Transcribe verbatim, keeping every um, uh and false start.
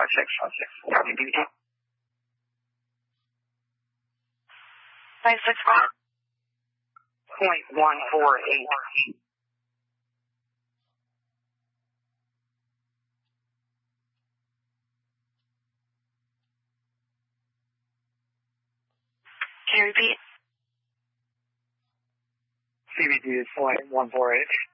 five six. D B T. Five six five. Point one four eight. Can you repeat? C B T is point one four eight.